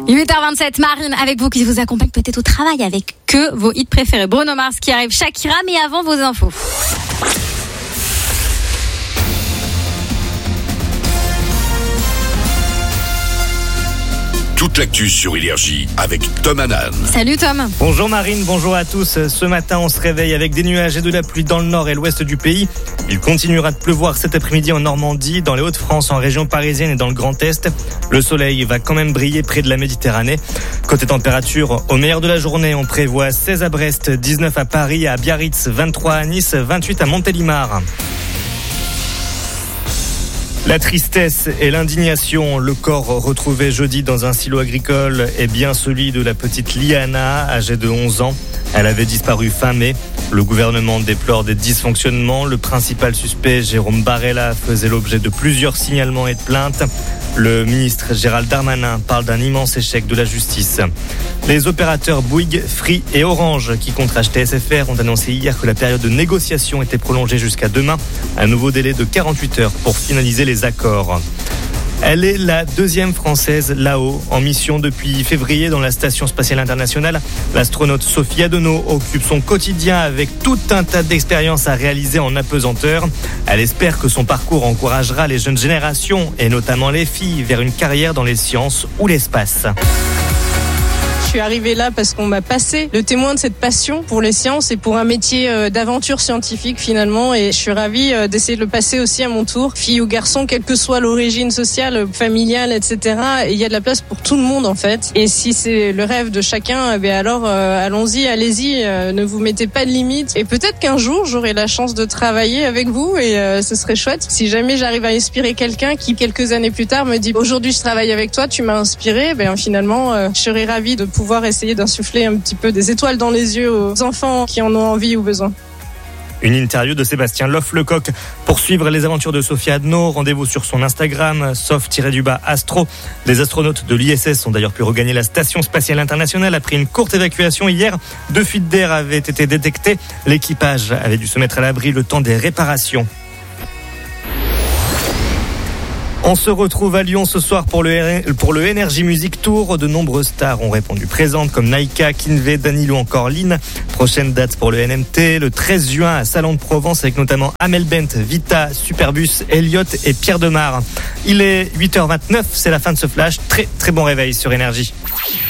8h27, Marine avec vous qui vous accompagne peut-être au travail avec que vos hits préférés. Bruno Mars qui arrive, Shakira, mais avant vos infos. Toute l'actu sur Énergie avec Tom Hanan. Salut Tom. Bonjour Marine, bonjour à tous. Ce matin, on se réveille avec des nuages et de la pluie dans le nord et l'ouest du pays. Il continuera de pleuvoir cet après-midi en Normandie, dans les Hauts-de-France, en région parisienne et dans le Grand Est. Le soleil va quand même briller près de la Méditerranée. Côté température, au meilleur de la journée, on prévoit 16 à Brest, 19 à Paris, à Biarritz, 23 à Nice, 28 à Montélimar. La tristesse et l'indignation, le corps retrouvé jeudi dans un silo agricole est bien celui de la petite Liana, âgée de 11 ans. Elle avait disparu fin mai. Le gouvernement déplore des dysfonctionnements. Le principal suspect, Jérôme Barella, faisait l'objet de plusieurs signalements et de plaintes. Le ministre Gérald Darmanin parle d'un immense échec de la justice. Les opérateurs Bouygues, Free et Orange, qui comptent acheter SFR, ont annoncé hier que la période de négociation était prolongée jusqu'à demain. Un nouveau délai de 48 heures pour finaliser les accords. Elle est la deuxième Française là-haut, en mission depuis février dans la Station Spatiale Internationale. L'astronaute Sophie Adenau occupe son quotidien avec tout un tas d'expériences à réaliser en apesanteur. Elle espère que son parcours encouragera les jeunes générations, et notamment les filles, vers une carrière dans les sciences ou l'espace. Je suis arrivée là parce qu'on m'a passé le témoin de cette passion pour les sciences et pour un métier d'aventure scientifique finalement, et je suis ravie d'essayer de le passer aussi à mon tour, fille ou garçon, quelle que soit l'origine sociale, familiale, etc. Et il y a de la place pour tout le monde en fait, et si c'est le rêve de chacun, alors allons-y, allez-y, ne vous mettez pas de limites, et peut-être qu'un jour j'aurai la chance de travailler avec vous, et ce serait chouette si jamais j'arrive à inspirer quelqu'un qui quelques années plus tard me dit aujourd'hui je travaille avec toi, tu m'as inspiré, finalement je serais ravie de pouvoir essayer d'insuffler un petit peu des étoiles dans les yeux aux enfants qui en ont envie ou besoin. Une interview de Sébastien Loff-Lecoq. Pour suivre les aventures de Sophie Adenau, rendez-vous sur son Instagram, Sof-Astro. Les astronautes de l'ISS ont d'ailleurs pu regagner la Station Spatiale Internationale après une courte évacuation hier. 2 fuites d'air avaient été détectées. L'équipage avait dû se mettre à l'abri le temps des réparations. On se retrouve à Lyon ce soir pour le Energy Music Tour. De nombreuses stars ont répondu présentes comme Naïka, Kinvey, Danilo, encore Lynn. Prochaine date pour le NMT, le 13 juin à Salon de Provence avec notamment Amel Bent, Vita, Superbus, Elliot et Pierre Demar. Il est 8h29, c'est la fin de ce flash. Très très bon réveil sur Énergie.